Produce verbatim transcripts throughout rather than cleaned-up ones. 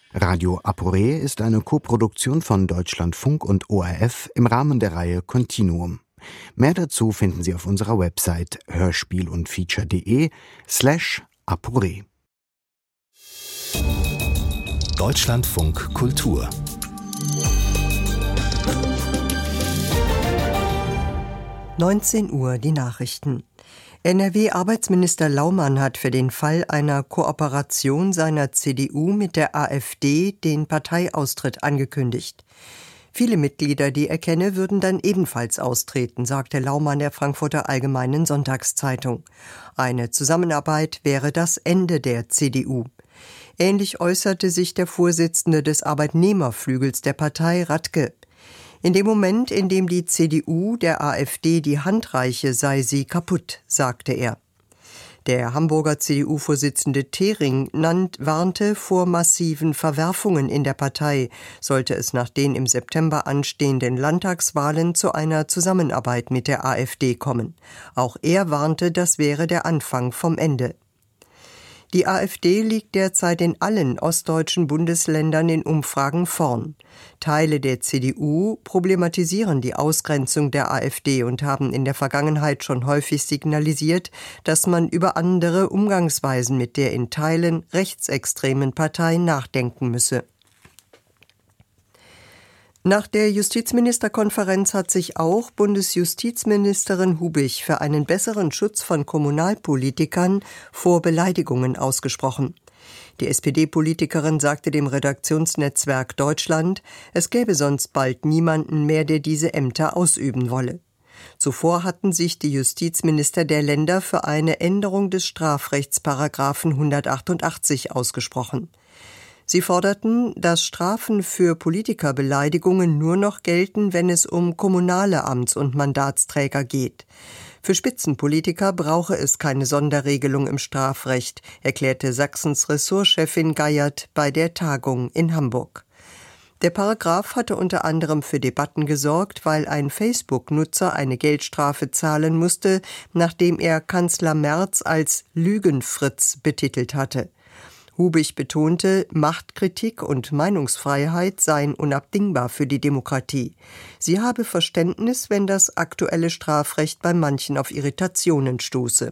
Radio Aporé ist eine Koproduktion von Deutschlandfunk und O R F im Rahmen der Reihe Continuum. Mehr dazu finden Sie auf unserer Website hörspiel und feature.de slash Aporé. Deutschlandfunk Kultur. neunzehn Uhr die Nachrichten. N R W-Arbeitsminister Laumann hat für den Fall einer Kooperation seiner C D U mit der AfD den Parteiaustritt angekündigt. Viele Mitglieder, die er kenne, würden dann ebenfalls austreten, sagte Laumann der Frankfurter Allgemeinen Sonntagszeitung. Eine Zusammenarbeit wäre das Ende der C D U. Ähnlich äußerte sich der Vorsitzende des Arbeitnehmerflügels der Partei, Radke. In dem Moment, in dem die C D U der AfD die Hand reiche, sei sie kaputt, sagte er. Der Hamburger C D U-Vorsitzende Thering nannt, warnte vor massiven Verwerfungen in der Partei, sollte es nach den im September anstehenden Landtagswahlen zu einer Zusammenarbeit mit der AfD kommen. Auch er warnte, das wäre der Anfang vom Ende. Die AfD liegt derzeit in allen ostdeutschen Bundesländern in Umfragen vorn. Teile der C D U problematisieren die Ausgrenzung der AfD und haben in der Vergangenheit schon häufig signalisiert, dass man über andere Umgangsweisen mit der in Teilen rechtsextremen Partei nachdenken müsse. Nach der Justizministerkonferenz hat sich auch Bundesjustizministerin Hubich für einen besseren Schutz von Kommunalpolitikern vor Beleidigungen ausgesprochen. Die S P D-Politikerin sagte dem Redaktionsnetzwerk Deutschland, es gäbe sonst bald niemanden mehr, der diese Ämter ausüben wolle. Zuvor hatten sich die Justizminister der Länder für eine Änderung des Strafrechtsparagraphen hundertachtundachtzig ausgesprochen. Sie forderten, dass Strafen für Politikerbeleidigungen nur noch gelten, wenn es um kommunale Amts- und Mandatsträger geht. Für Spitzenpolitiker brauche es keine Sonderregelung im Strafrecht, erklärte Sachsens Ressortchefin Geiert bei der Tagung in Hamburg. Der Paragraph hatte unter anderem für Debatten gesorgt, weil ein Facebook-Nutzer eine Geldstrafe zahlen musste, nachdem er Kanzler Merz als Lügenfritz betitelt hatte. Hubich betonte, Machtkritik und Meinungsfreiheit seien unabdingbar für die Demokratie. Sie habe Verständnis, wenn das aktuelle Strafrecht bei manchen auf Irritationen stoße.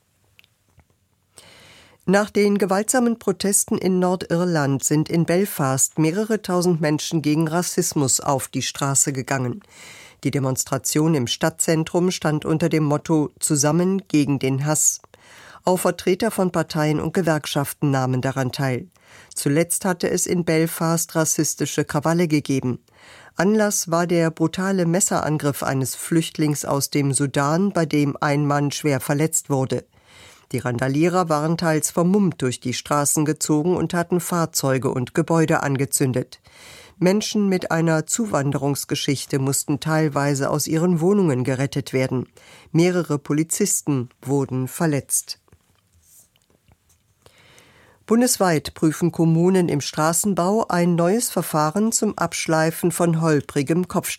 Nach den gewaltsamen Protesten in Nordirland sind in Belfast mehrere tausend Menschen gegen Rassismus auf die Straße gegangen. Die Demonstration im Stadtzentrum stand unter dem Motto »Zusammen gegen den Hass«. Auch Vertreter von Parteien und Gewerkschaften nahmen daran teil. Zuletzt hatte es in Belfast rassistische Krawalle gegeben. Anlass war der brutale Messerangriff eines Flüchtlings aus dem Sudan, bei dem ein Mann schwer verletzt wurde. Die Randalierer waren teils vermummt durch die Straßen gezogen und hatten Fahrzeuge und Gebäude angezündet. Menschen mit einer Zuwanderungsgeschichte mussten teilweise aus ihren Wohnungen gerettet werden. Mehrere Polizisten wurden verletzt. Bundesweit prüfen Kommunen im Straßenbau ein neues Verfahren zum Abschleifen von holprigem Kopfsteinpflaster.